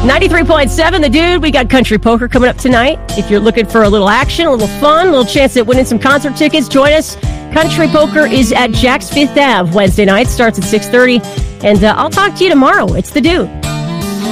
93.7, The Dude. We got Country Poker coming up tonight. If you're looking for a little action, a little fun, a little chance at winning some concert tickets, join us. Country Poker is at Jack's Fifth Ave Wednesday night. Starts at 6:30. And I'll talk to you tomorrow. It's The Dude.